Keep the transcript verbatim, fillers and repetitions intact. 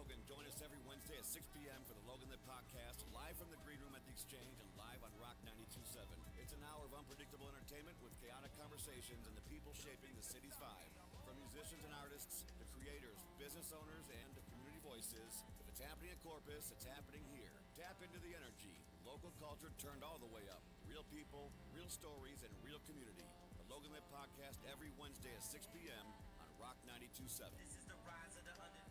Logan. Join us every Wednesday at six p.m. for the Logan Lit Podcast, live from the Green Room at the Exchange and live on Rock ninety-two point seven. It's an hour of unpredictable entertainment with chaotic conversations and the people shaping the city's vibe. From musicians and artists to creators, business owners, and to community voices, if it's happening in Corpus, it's happening here. Tap into the energy. Local culture turned all the way up. Real people, real stories, and real community. The Logan Lit Podcast every Wednesday at six p.m. on Rock ninety-two point seven. This is the rise of the underdog.